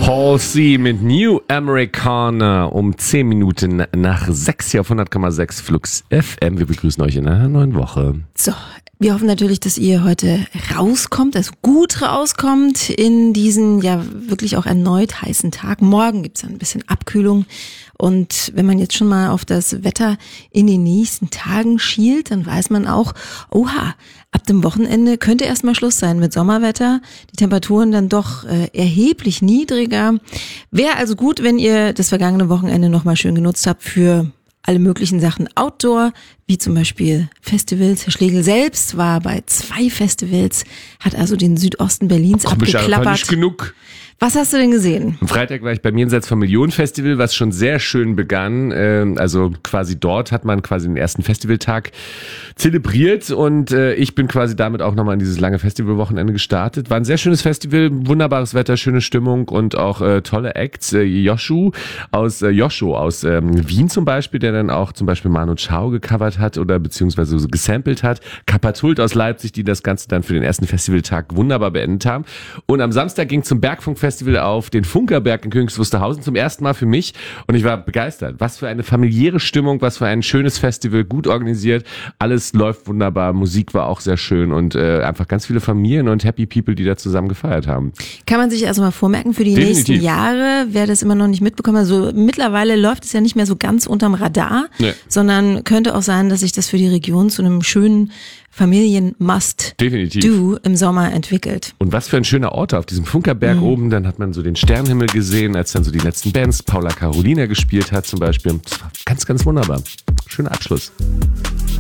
Halsey mit New Americana um 10 Minuten nach 6 hier auf 100,6 Flux FM. Wir begrüßen euch in einer neuen Woche. So, wir hoffen natürlich, dass ihr heute rauskommt, also gut rauskommt in diesen ja wirklich auch erneut heißen Tag. Morgen gibt's ein bisschen Abkühlung. Und wenn man jetzt schon mal auf das Wetter in den nächsten Tagen schielt, dann weiß man auch, oha, ab dem Wochenende könnte erstmal Schluss sein mit Sommerwetter. Die Temperaturen dann doch erheblich niedriger. Wäre also gut, wenn ihr das vergangene Wochenende nochmal schön genutzt habt für alle möglichen Sachen Outdoor, wie zum Beispiel Festivals. Herr Schlegel selbst war bei 2 Festivals, hat also den Südosten Berlins abgeklappert. Nicht genug. Was hast du denn gesehen? Am Freitag war ich beim Jenseits vom Millionen-Festival, was schon sehr schön begann. Also quasi dort hat man quasi den ersten Festivaltag zelebriert und ich bin quasi damit auch nochmal in dieses lange Festivalwochenende gestartet. War ein sehr schönes Festival, wunderbares Wetter, schöne Stimmung und auch tolle Acts. Joshu aus Wien zum Beispiel, der dann auch zum Beispiel Manu Chao gecovert hat oder beziehungsweise so gesampelt hat. Kapatult aus Leipzig, die das Ganze dann für den ersten Festivaltag wunderbar beendet haben. Und am Samstag ging zum Bergfunk-Festival auf den Funkerberg in Königs Wusterhausen zum ersten Mal für mich und ich war begeistert. Was für eine familiäre Stimmung, was für ein schönes Festival, gut organisiert, alles läuft wunderbar, Musik war auch sehr schön und einfach ganz viele Familien und Happy People, die da zusammen gefeiert haben. Kann man sich also mal vormerken für die nächsten Jahre, wer das immer noch nicht mitbekommen hat. Also mittlerweile läuft es ja nicht mehr so ganz unterm Radar, sondern könnte auch sein, dass sich das für die Region zu einem schönen Familien-Must-Do im Sommer entwickelt. Und was für ein schöner Ort auf diesem Funkerberg oben. Dann hat man so den Sternenhimmel gesehen, als dann so die letzten Bands, Paula Carolina gespielt hat zum Beispiel. Das war ganz, ganz wunderbar. Schöner Abschluss.